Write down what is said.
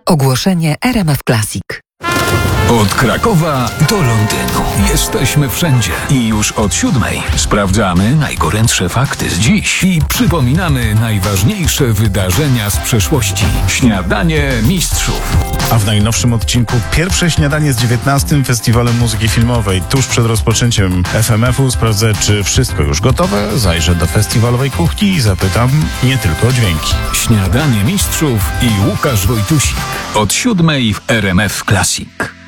Ogłoszenie RMF Classic. Od Krakowa do Londynu. Jesteśmy wszędzie i już od 7:00 sprawdzamy najgorętsze fakty z dziś i przypominamy najważniejsze wydarzenia z przeszłości. Śniadanie Mistrzów. A w najnowszym odcinku pierwsze śniadanie z 19. Festiwalem Muzyki Filmowej. Tuż przed rozpoczęciem FMF-u sprawdzę, czy wszystko już gotowe. Zajrzę do festiwalowej kuchni i zapytam nie tylko o dźwięki. Śniadanie Mistrzów i Łukasz Wojtusik. Od 7:00 w RMF Classic.